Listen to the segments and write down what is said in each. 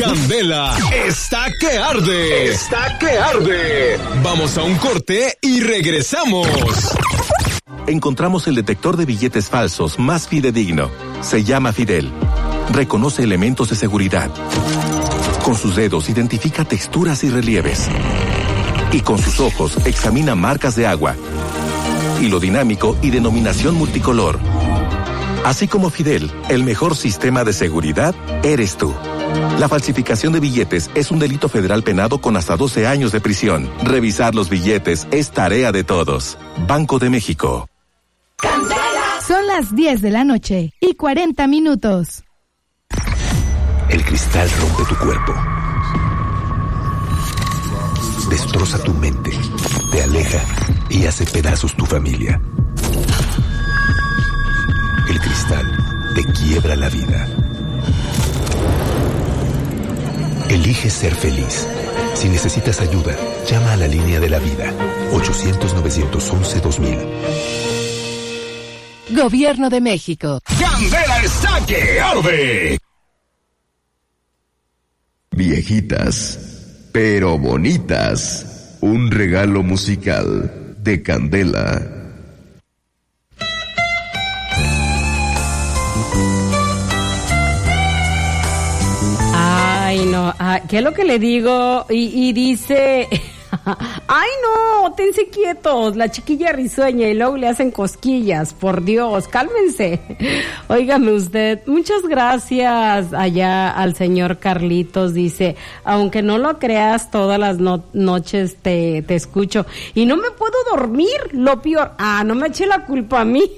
Candela está que arde. Está que arde. Vamos a un corte y regresamos. Encontramos el detector de billetes falsos más fidedigno. Se llama Fidel. Reconoce elementos de seguridad. Con sus dedos identifica texturas y relieves. Y con sus ojos examina marcas de agua. Hilo dinámico y denominación multicolor. Así como Fidel, el mejor sistema de seguridad eres tú. La falsificación de billetes es un delito federal penado con hasta 12 años de prisión. Revisar los billetes es tarea de todos. Banco de México. Son las 10 de la noche y 40 minutos. El cristal rompe tu cuerpo. Destroza tu mente. Te aleja y hace pedazos tu familia. El cristal te quiebra la vida. Elige ser feliz. Si necesitas ayuda, llama a la línea de la vida. 800-911-2000. Gobierno de México. Candela está que arde. Viejitas, pero bonitas. Un regalo musical de Candela. Ay, no, ¿qué es lo que le digo? Y dice, ay, no, tense quietos, la chiquilla risueña, y luego le hacen cosquillas, por Dios, cálmense. Óigame usted, muchas gracias allá al señor Carlitos, dice, aunque no lo creas, todas las noches te escucho, y no me puedo dormir, lo peor, no me eche la culpa a mí.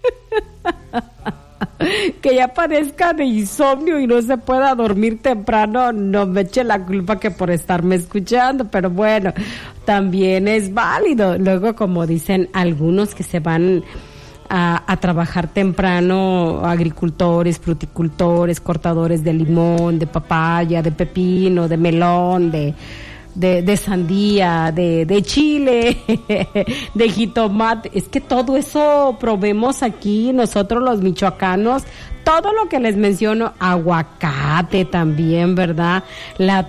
Que ya padezca de insomnio y no se pueda dormir temprano, no me eche la culpa que por estarme escuchando, pero bueno, también es válido. Luego, como dicen algunos que se van a trabajar temprano, agricultores, fruticultores, cortadores de limón, de papaya, de pepino, de melón, de sandía, de chile, de jitomate, es que todo eso probemos aquí nosotros los michoacanos, todo lo que les menciono, aguacate también, ¿verdad? La